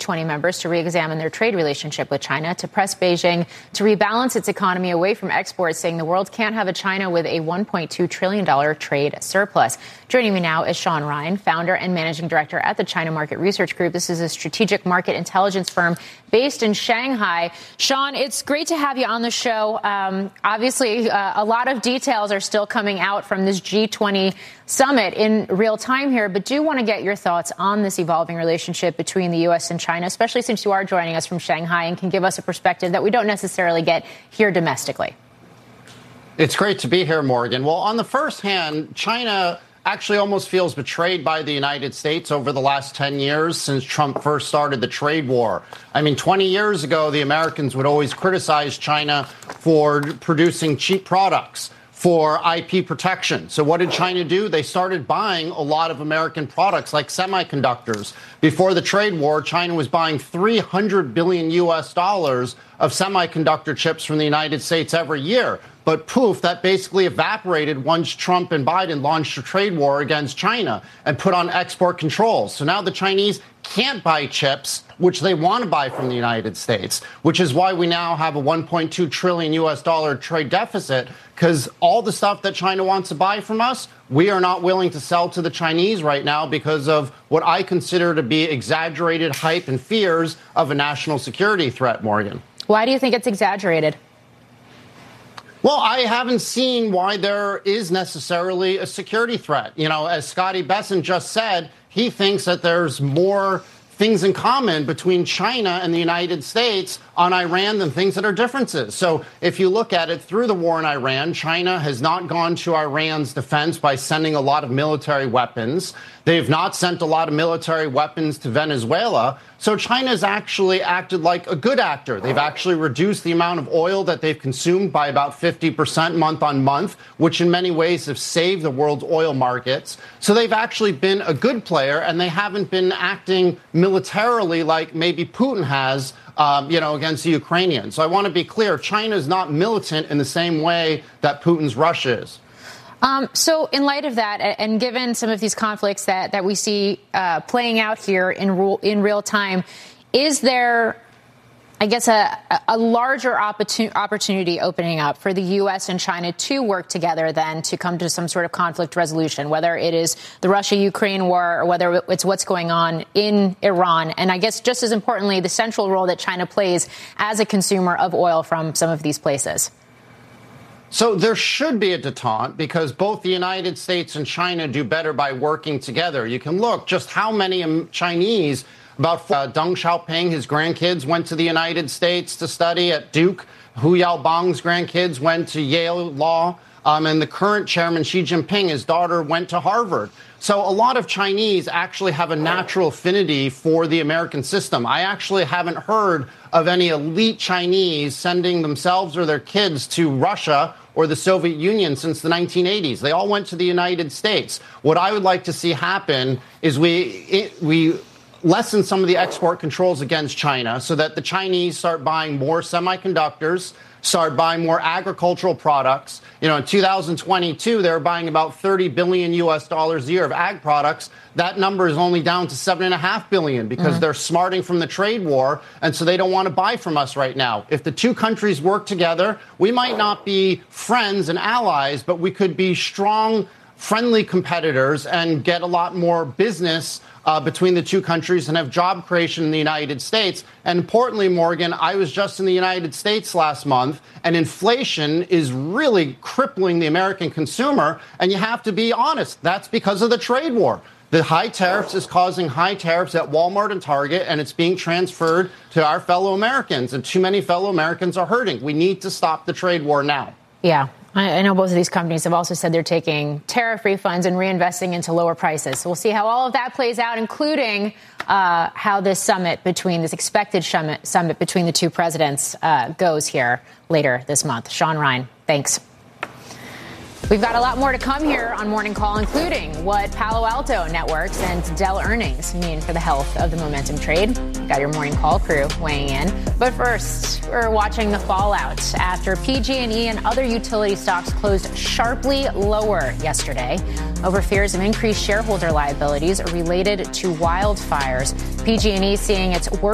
G20 members to re-examine their trade relationship with China to press Beijing to rebalance its economy away from exports, saying the world can't have a China with a $1.2 trillion trade surplus. Joining me now is Sean Ryan, founder and managing director at the China Market Research Group. This is a strategic market intelligence firm based in Shanghai. Sean, it's great to have you on the show. Obviously, a lot of details are still coming out from this G20 summit in real time here, but do want to get your thoughts on this evolving relationship between the U.S. and China, especially since you are joining us from Shanghai and can give us a perspective that we don't necessarily get here domestically. It's great to be here, Morgan. Well, on the first hand, China actually almost feels betrayed by the United States over the last 10 years since Trump first started the trade war. I mean, 20 years ago, the Americans would always criticize China for producing cheap products, for IP protection. So what did China do? They started buying a lot of American products like semiconductors. Before the trade war, China was buying $300 billion of semiconductor chips from the United States every year. But poof, that basically evaporated once Trump and Biden launched a trade war against China and put on export controls. So now the Chinese can't buy chips, which they want to buy from the United States, which is why we now have a $1.2 trillion trade deficit, because all the stuff that China wants to buy from us, we are not willing to sell to the Chinese right now because of what I consider to be exaggerated hype and fears of a national security threat, Morgan. Why do you think it's exaggerated? Well, I haven't seen why there is necessarily a security threat. You know, as Scotty Besson just said, he thinks that there's more things in common between China and the United States on Iran than things that are differences. So if you look at it through the war in Iran, China has not gone to Iran's defense by sending a lot of military weapons. They've not sent a lot of military weapons to Venezuela. So China's actually acted like a good actor. They've actually reduced the amount of oil that they've consumed by about 50% month on month, which in many ways have saved the world's oil markets. So they've actually been a good player, and they haven't been acting militarily like maybe Putin has, against the Ukrainians. So I want to be clear, China is not militant in the same way that Putin's Russia is. So in light of that, and given some of these conflicts that we see playing out here in real time, is there, I guess, a larger opportunity opening up for the U.S. and China to work together then to come to some sort of conflict resolution, whether it is the Russia-Ukraine war or whether it's what's going on in Iran? And I guess just as importantly, the central role that China plays as a consumer of oil from some of these places. So there should be a detente because both the United States and China do better by working together. You can look just how many Chinese, about Deng Xiaoping, his grandkids went to the United States to study at Duke. Hu Yaobang's grandkids went to Yale Law. And the current chairman, Xi Jinping, his daughter went to Harvard. So a lot of Chinese actually have a natural affinity for the American system. I actually haven't heard of any elite Chinese sending themselves or their kids to Russia or the Soviet Union since the 1980s. They all went to the United States. What I would like to see happen is we lessen some of the export controls against China so that the Chinese start buying more semiconductors, start buying more agricultural products. You know, in 2022, they were buying about $30 billion a year of ag products. That number is only down to $7.5 billion because they're smarting from the trade war, and so they don't want to buy from us right now. If the two countries work together, we might not be friends and allies, but we could be strong, friendly competitors and get a lot more business between the two countries and have job creation in the United States. And importantly, Morgan, I was just in the United States last month, and inflation is really crippling the American consumer. And you have to be honest, that's because of the trade war. The high tariffs is causing high tariffs at Walmart and Target, and it's being transferred to our fellow Americans. And too many fellow Americans are hurting. We need to stop the trade war now. Yeah. I know both of these companies have also said they're taking tariff refunds and reinvesting into lower prices. So we'll see how all of that plays out, including how this expected summit between the two presidents goes here later this month. Sean Ryan, thanks. We've got a lot more to come here on Morning Call, including what Palo Alto Networks and Dell earnings mean for the health of the momentum trade. We've got your Morning Call crew weighing in. But first, we're watching the fallout after PG&E and other utility stocks closed sharply lower yesterday over fears of increased shareholder liabilities related to wildfires. PG&E seeing its worst